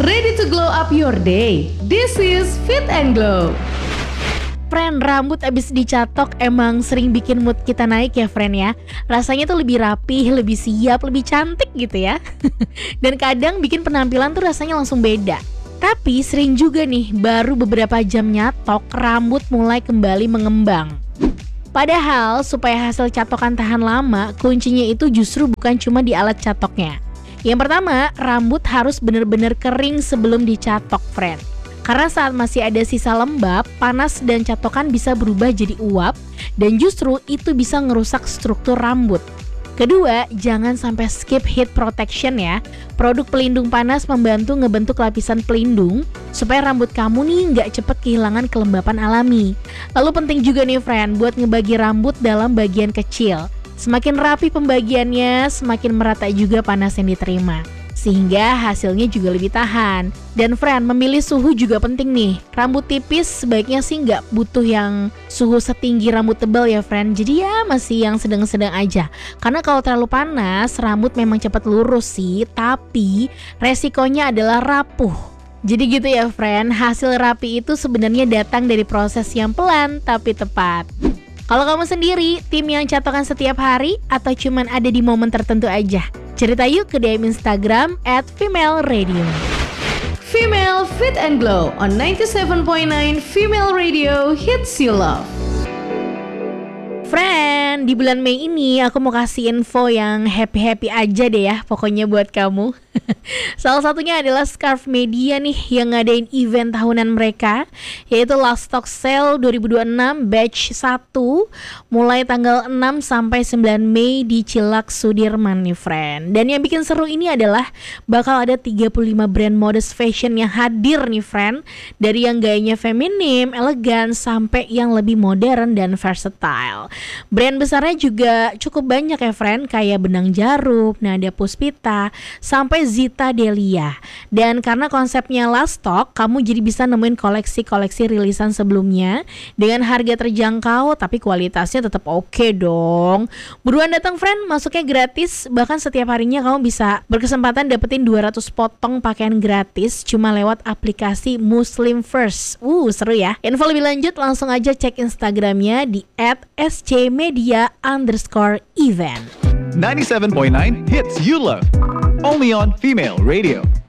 Ready to glow up your day? This is Fit and Glow. Friend, rambut abis dicatok emang sering bikin mood kita naik ya friend ya. Rasanya tuh lebih rapih, lebih siap, lebih cantik gitu ya. Dan kadang bikin penampilan tuh rasanya langsung beda. Tapi sering juga nih baru beberapa jam nyatok rambut mulai kembali mengembang. Padahal supaya hasil catokan tahan lama, kuncinya itu justru bukan cuma di alat catoknya. Yang pertama, rambut harus benar-benar kering sebelum dicatok, friend. Karena saat masih ada sisa lembab, panas dan catokan bisa berubah jadi uap dan justru itu bisa ngerusak struktur rambut. Kedua, jangan sampai skip heat protection ya. Produk pelindung panas membantu ngebentuk lapisan pelindung supaya rambut kamu nih nggak cepet kehilangan kelembapan alami. Lalu penting juga nih friend buat ngebagi rambut dalam bagian kecil. Semakin rapi pembagiannya, semakin merata juga panas yang diterima. Sehingga hasilnya juga lebih tahan. Dan friend, memilih suhu juga penting nih. Rambut tipis sebaiknya sih nggak butuh yang suhu setinggi rambut tebal ya friend. Jadi ya masih yang sedang-sedang aja. Karena kalau terlalu panas, rambut memang cepat lurus sih. Tapi resikonya adalah rapuh. Jadi gitu ya friend, hasil rapi itu sebenarnya datang dari proses yang pelan tapi tepat. Kalau kamu sendiri, tim yang catokan setiap hari atau cuman ada di momen tertentu aja? Cerita yuk ke DM Instagram @FemaleRadio. Female Fit and Glow on 97.9 Female Radio Hits You Love. Friend, di bulan Mei ini aku mau kasih info yang happy-happy aja deh ya pokoknya buat kamu. Salah satunya adalah Scarf Media nih yang ngadain event tahunan mereka, yaitu Last Stock Sale 2026 Batch 1 mulai tanggal 6 sampai 9 Mei di Cilak Sudirman nih friend. Dan yang bikin seru ini adalah bakal ada 35 brand modest fashion yang hadir nih friend, dari yang gayanya feminim, elegan sampai yang lebih modern dan versatile. Brand besarnya juga cukup banyak ya friend, kayak Benang Jarum, Nada Puspita, sampai Zita Delia. Dan karena konsepnya last stock, kamu jadi bisa nemuin koleksi-koleksi rilisan sebelumnya dengan harga terjangkau tapi kualitasnya tetap oke dong. Buruan datang friend, masuknya gratis. Bahkan setiap harinya kamu bisa berkesempatan dapetin 200 potong pakaian gratis cuma lewat aplikasi Muslim First. Seru ya. Info lebih lanjut langsung aja cek Instagramnya di @scmedia_event. 97.9 hits you love. Only on Female Radio.